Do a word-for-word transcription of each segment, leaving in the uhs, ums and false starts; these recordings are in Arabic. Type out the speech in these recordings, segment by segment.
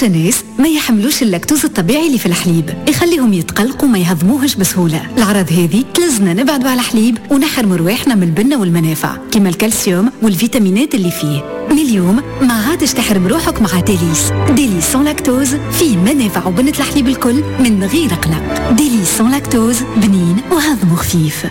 برشا ناس ما يحملوش اللاكتوز الطبيعي اللي في الحليب، يخليهم يتقلقوا ما يهضموهش بسهولة. الأعراض هذه تلزنا نبعدوا على الحليب ونحرموا رواحنا من البنة والمنافع كما الكالسيوم والفيتامينات اللي فيه. من اليوم ما عادش تحرم روحك مع ديليس. ديليس سون لاكتوز فيه منافع وبنة الحليب الكل من غير قلق. ديليس سون لاكتوز بنين وهضمه خفيف.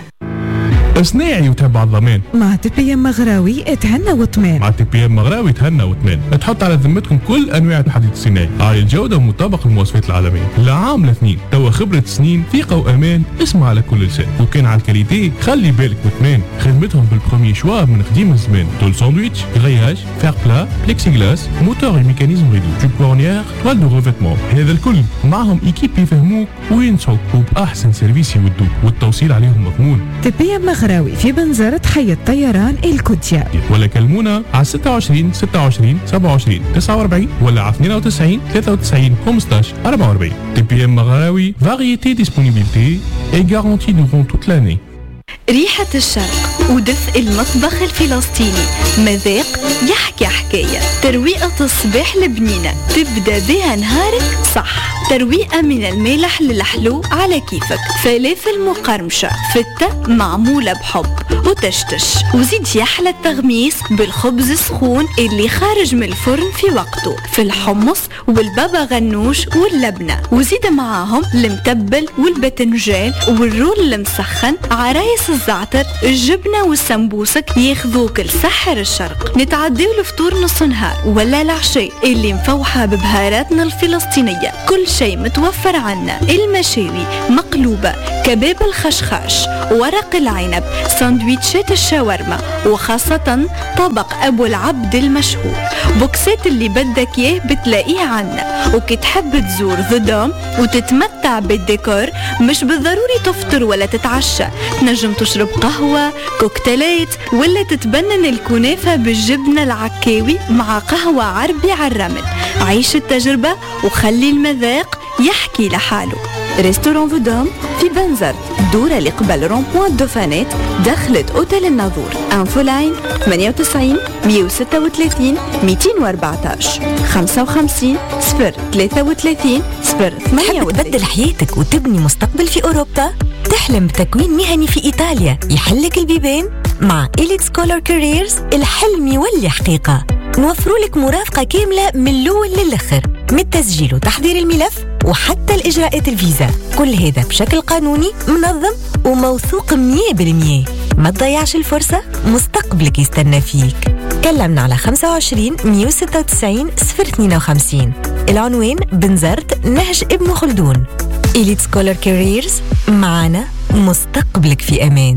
صناعي وتبع الضمان مع تي بي ام مغراوي اتهنى وطمان. مع تي بي ام مغراوي تهنى وطمان. تحط على ذمتكم كل انواع الحديد الصناعي عالي الجوده ومطابق المواصفات العالميه. لعام لاثنين توا خبره سنين ثقه وامان. اسمع على كل لسان. وكان على الكاليتي خلي بالك وطمان. خدمتهم بالبروميي شوا من قديم الزمان. طول ساندويتش غياج فير بلا بليكسي غلاس موتور ميكانيزم ريدو تيب كورنيير توال دو ريفيتمون. هذا الكل معهم ايكيب يفهموك وينصحوك وباحسن سيرفيس يودوك والتوصيل عليهم مضمون. تي بي ام مغراوي في بنزرة حي الطيران الكوتيا. ولا كلمونا على ستة وعشرين ستة وعشرين سبعة وعشرين تسعة وأربعين ولا على اثنين وتسعين ثلاثة وتسعين خمسطاش أربعة وأربعين. تي بي ام مغراوي variété disponibilité et garantie durant toute l'année. ريحة الشرق ودفء المطبخ الفلسطيني، مذاق يحكي حكاية، ترويقة الصباح البنينة تبدأ بها نهارك صح، ترويقة من المالح للحلو على كيفك، فلافل مقرمشة فتة معمولة بحب وتشتش، وزيد يحلى التغميس بالخبز السخون اللي خارج من الفرن في وقته، في الحمص والبابا غنوش واللبنة، وزيد معاهم المتبل والبتنجان والرول المسخن، عرايس الزعتر، الجبنة والسمبوسك ياخذوك لسحر الشرق. نتعديو الفطور نص نهار ولا العشاء اللي مفوحة ببهاراتنا الفلسطينية، كل شيء متوفر عنا، المشاوي مقلوبة، كباب الخشخاش، ورق العنب، ساندويتشات الشاورما، وخاصة طبق أبو العبد المشهور. بوكسات اللي بدك إياه بتلاقيه عنا، وكي تحب تزور ذا دوم وتتمتع بالديكور مش بالضروري تفطر ولا تتعشى، تنجم تشرب قهوة، كوكتيلات، ولا تتبنن الكنافة بالجبنة العكاوي مع قهوة عربي على الرمل. عيش التجربة وخلي المذاق يحكي لحاله. ريستوران فودوم في بنزرت، دورة اللي قبل رونبوان دوفانات، دخلت أوتيل الناظور. انفو لاين ثمانية وتسعين مية وستة وثلاثين مئتين وأربعتاش خمسة وخمسين صفر ثلاثة وثلاثين صفر ثمانية وثلاثين. تحب تبدل حياتك وتبني مستقبل في أوروبا؟ تحلم بتكوين مهني في إيطاليا يحلك البيبان؟ مع إليت سكولر كاريرز الحلم يولي حقيقة. نوفروا لك مرافقة كاملة من الأول للآخر، من التسجيل وتحضير الملف وحتى الإجراءات الفيزا، كل هذا بشكل قانوني منظم وموثوق مية بالمية. ما تضيعش الفرصة، مستقبلك يستنى فيك. كلمنا على خمسة وعشرين مية وستة وتسعين صفر اثنين وخمسين. العنوان بنزرت نهج ابن خلدون. إليت سكولر كاريرز، معنا مستقبلك في أمان.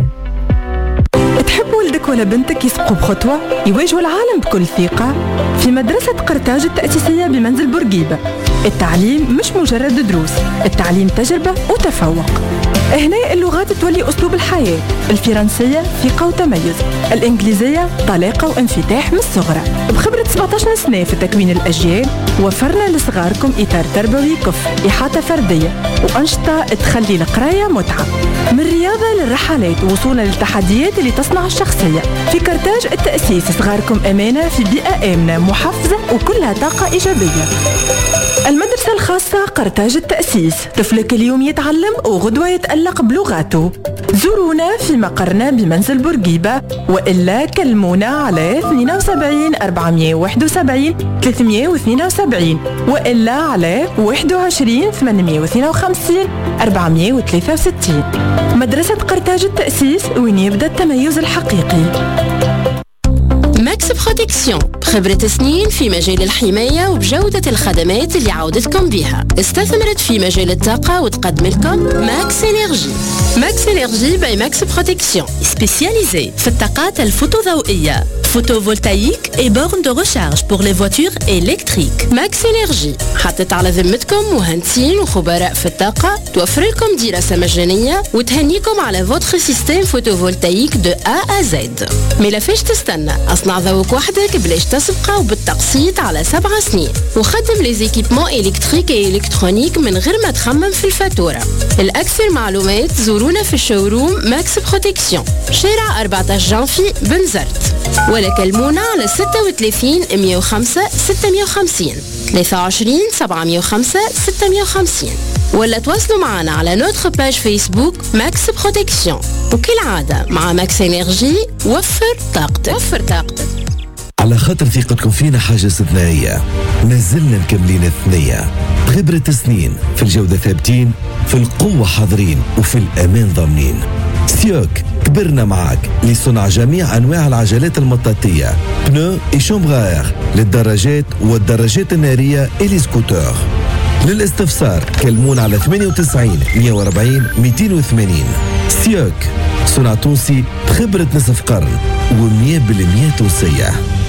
تحب ولدك ولا بنتك يسبقوا بخطوة يواجهوا العالم بكل ثقة؟ في مدرسة قرطاج التأسيسية بمنزل بورقيبة التعليم مش مجرد دروس، التعليم تجربة وتفوق. هنا اللغات تولي أسلوب الحياة، الفرنسية ثقة وتميز، الإنجليزية طلاقة وانفتاح من الصغرى. بخبرة سبعة عشر سنة في تكوين الأجيال وفرنا لصغاركم إطار تربوي كفء، إحاطة فردية وأنشطة تخلي القراية متعة، من الرياضة للرحلات وصولا للتحديات اللي تصنع الشخصية. في قرطاج التأسيس صغاركم أمانة في بيئة آمنة محفزة وكلها طاقة إيجابية. المدرسة الخاصة قرطاج التأسيس، طفلك اليوم يتعلم وغدوة يتألق بلغاته. زورونا في مقرنا بمنزل بورقيبة، وإلا كلمونا على اثنين وسبعين أربعمية وواحد وسبعين ثلاثمية واثنين وسبعين، وإلا على واحد وعشرين ثمانمية واثنين وخمسين أربعمية وثلاثة وستين. مدرسة قرطاج التأسيس، وين يبدأ التميز الحقيقي. ماكس بروتكسيون، خبرة سنين في مجال الحماية وبجودة الخدمات اللي عودتكم بها. استثمرت في مجال الطاقة وتقدم لكم ماكس إنرجي. ماكس إنرجي باي ماكس بروتكسيون، سبيسياليزي في الطاقات الفوتوضوئية، photovoltaïque et bornes de recharge pour les voitures électriques. ماكس إنرجي حطت على ذمتكم مهندسين وخبراء في الطاقة، توفر لكم دراسة مجانية وتهنيكم على فوتر سيستم فوتوفولتايك دو A à Z. ملافاش تستنى، أصنع ذوق وحدك بلاش تسبقه وبالتقسيط على سبع سنين، وخدم لي زيكيبمون إلكتريك و إلكترونيك من غير ما تخمم في الفاتورة. الأكثر معلومات زورونا في الشوروم ماكس بروتكسيون، شارع أربعة عشر جانفي بنزرت، ولا ولا كلمونا على ستة وثلاثين مية وخمسة ستمية وخمسين ثلاثة وعشرين سبعمية وخمسة ستمية وخمسين ولا تواصلوا معنا على نوتخ باج فيسبوك ماكس بروتكسيون. وكالعادة مع ماكس انرجي وفر طاقتك وفر طاقتك. على خاطر ثقتكم فينا حاجة استثنائية، ما زلنا مكملين الثنية بخبرة سنين، في الجودة ثابتين، في القوة حاضرين، وفي الأمان ضامنين. سيوك كبرنا معك لصنع جميع أنواع العجلات المطاطية، بنو إي شومبغار للدراجات والدراجات النارية إلي سكوتور. للاستفسار كلمون على ثمانية وتسعين مية وأربعين مئتين وثمانين. سيوك صنع تونسي بخبرة نصف قرن ومية بالمية تونسية.